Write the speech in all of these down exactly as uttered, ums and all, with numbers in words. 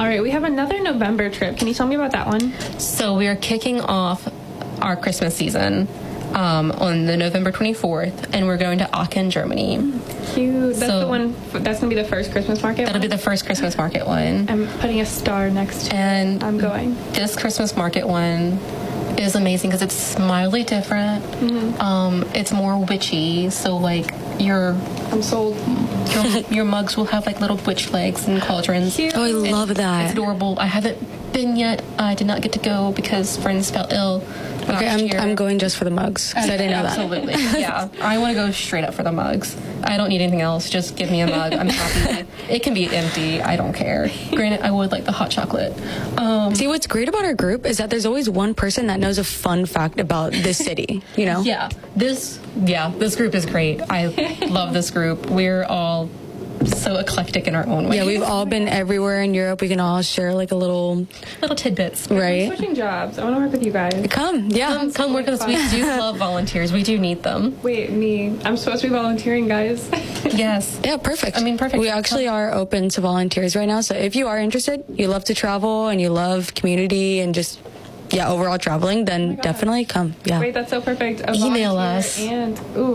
All right, we have another November trip. Can you tell me about that one? So we are kicking off our Christmas season um, on the November twenty-fourth, and we're going to Aachen, Germany. Cute. That's So- the one. That's gonna be the first Christmas market. That'll one? be the first Christmas market one. I'm putting a star next to And it. I'm going. this Christmas market one is amazing because it's mildly different. Mm-hmm. Um, it's more witchy, so like your I'm sold. your, your mugs will have like little witch legs and cauldrons. Cute. Oh, I love It's that. adorable. I haven't been yet. I did not get to go because friends fell ill. Okay, last I'm, year. I'm going just for the mugs because I didn't know that. Absolutely. Yeah. I want to go straight up for the mugs. I don't need anything else. Just give me a mug. I'm happy. It can be empty. I don't care. Granted, I would like the hot chocolate. Um, See, what's great about our group is that there's always one person that knows a fun fact about this city, you know? yeah. This, yeah, this group is great. I love this group. We're all so eclectic in our own way. Yeah, we've all been everywhere in Europe. We can all share like a little, little tidbits. I'm right? switching jobs. I want to work with you guys. Come, yeah. Come, come work with us. We do love volunteers. We do need them. Wait, me. I'm supposed to be volunteering, guys. Yes. Yeah, perfect. I mean, perfect. We actually are open to volunteers right now. So if you are interested, you love to travel and you love community and just, yeah, overall traveling, then God. definitely come. Yeah. Wait, that's so perfect. A Email volunteer us. And ooh,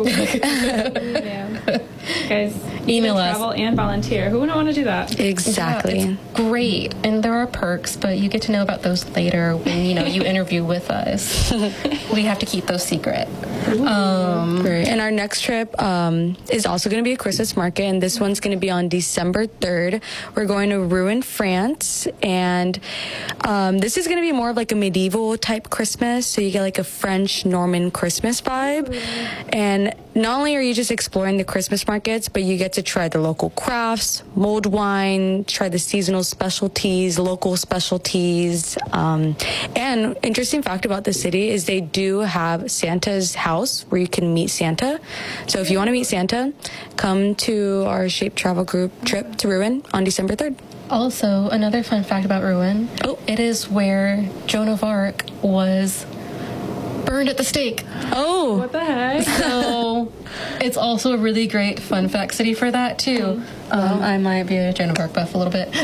yeah. Guys, Email us. Travel and volunteer. Who wouldn't want to do that? Exactly. Yeah, it's great, and there are perks, but you get to know about those later when you know you interview with us. We have to keep those secret. Um, Right. And our next trip um, is also going to be a Christmas market, and this one's going to be on December third. We're going to Rouen, France, and um, this is going to be more of like a medieval type Christmas, so you get like a French Norman Christmas vibe. And not only are you just exploring the Christmas markets, but you get to try the local crafts, mulled wine, try the seasonal specialties, local specialties. Um, and interesting fact about the city is they do have Santa's house where you can meet Santa. So if you want to meet Santa, come to our Shape Travel Group trip to Rouen on December third. also, another fun fact about Rouen. Oh. It is where Joan of Arc was burned at the stake. Oh, What the heck? So it's also a really great fun fact city for that too. Um, I might be a Joan of Arc buff a little bit.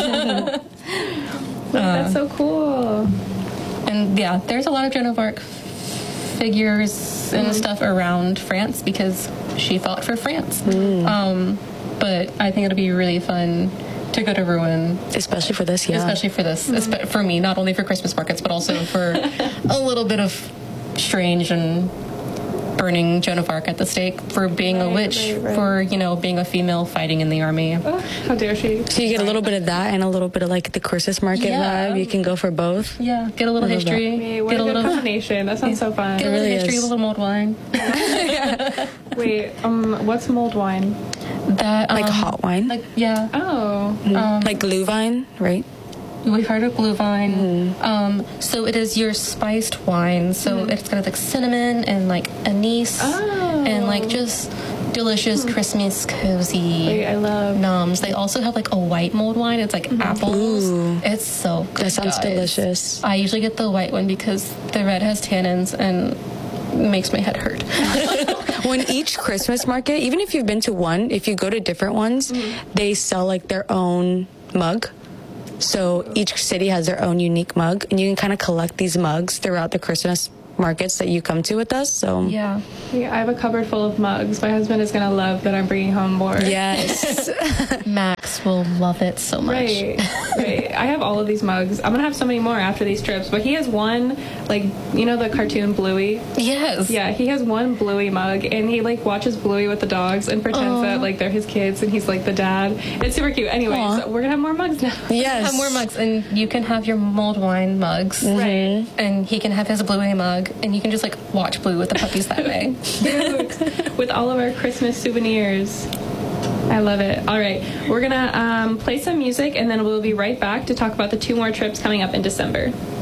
That's so cool. And yeah, there's a lot of Joan of Arc figures and stuff around France because she fought for France. Um, but I think it'll be really fun to go to Rouen, especially for this, yeah. especially for this, espe- for me, not only for Christmas markets, but also for a little bit of strange and burning Joan of Arc at the stake for being a Right, witch, right, right. for, you know, being a female fighting in the army. Oh, how dare she? So you get a little bit of that and a little bit of like the Christmas market Yeah. vibe. You can go for both. Yeah, get a little I love that. history, Wait, what get a a good little, combination. That sounds so fun. get a It little really history, is. a little mulled wine. Wait, um, what's mulled wine? That Like um, hot wine. like yeah. Oh, Um, Like Glühwein, right? We've heard of Glühwein. Mm-hmm. Um, so it is your spiced wine. So it's got like cinnamon and like anise Oh. and like just delicious, Christmas, cozy wait, I love. nums. They also have like a white mulled wine. It's like apples. Ooh. It's so good. That sounds guys. delicious. I usually get the white one because the red has tannins and makes my head hurt. When each Christmas market, even if you've been to one, if you go to different ones, they sell like their own mug. So each city has their own unique mug, and you can kind of collect these mugs throughout the Christmas markets that you come to with us. So Yeah. Yeah, I have a cupboard full of mugs. My husband is gonna love that I'm bringing home more. yes. Max will love it so much. Right, right. I have all of these mugs. I'm gonna have so many more after these trips. But he has one, like, you know the cartoon Bluey? Yes. Yeah, he has one Bluey mug, and he like watches Bluey with the dogs and pretends that like they're his kids, and he's like the dad. It's super cute. Anyway, Aw. so we're gonna have more mugs now. Yes. Have more mugs, and you can have your mulled wine mugs. Right. And he can have his Bluey mug, and you can just like watch Blue with the puppies that way. Cute. With all of our Christmas souvenirs. I love it. All right, we're gonna um, play some music, and then we'll be right back to talk about the two more trips coming up in December.